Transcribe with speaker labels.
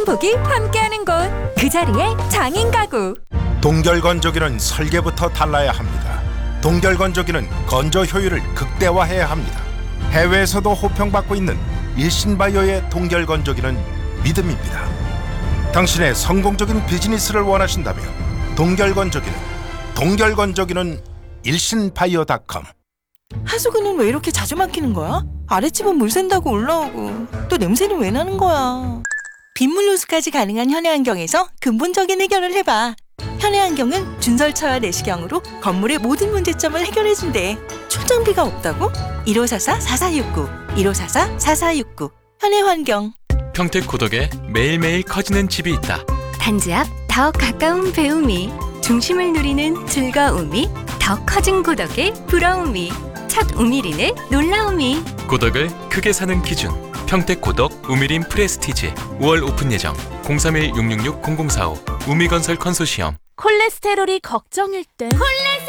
Speaker 1: 행복이 함께하는 곳, 그 자리에 장인 가구.
Speaker 2: 동결건조기는 설계부터 달라야 합니다. 동결건조기는 건조 효율을 극대화해야 합니다. 해외에서도 호평받고 있는 일신바이오의 동결건조기는 믿음입니다. 당신의 성공적인 비즈니스를 원하신다면 동결건조기는 일신바이오닷컴.
Speaker 3: 하수구는 왜 이렇게 자주 막히는 거야? 아랫집은 물 샌다고 올라오고 또 냄새는 왜 나는 거야? 빗물 누수까지 가능한 현해안경에서 근본적인 해결을 해봐. 현해안경은 준설차와 내시경으로 건물의 모든 문제점을 해결해준대. 출장비가 없다고? 1544-4469 1544-4469 현해환경.
Speaker 4: 평택 고덕에 매일매일 커지는 집이 있다.
Speaker 1: 단지 앞 더 가까운 배움이, 중심을 누리는 즐거움이, 더 커진 고덕의 부러움이, 첫 우미린의 놀라움이.
Speaker 4: 고덕을 크게 사는 기준. 평택 고덕 우미린 프레스티지 5월 오픈 예정. 031-666-0045 우미건설 컨소시엄.
Speaker 5: 콜레스테롤이 걱정일 땐